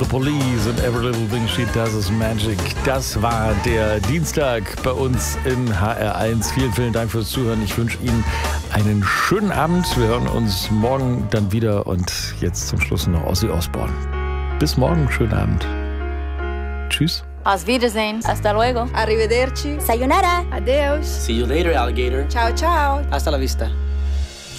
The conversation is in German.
The Police and Every Little Thing She Does Is Magic. Das war der Dienstag bei uns in HR1. Vielen, vielen Dank fürs Zuhören. Ich wünsche Ihnen einen schönen Abend. Wir hören uns morgen dann wieder und jetzt zum Schluss noch Ozzy Osbourne. Bis morgen, schönen Abend. Tschüss. Auf Wiedersehen. Hasta luego. Arrivederci. Sayonara. Adeus. See you later, alligator. Ciao, ciao. Hasta la vista.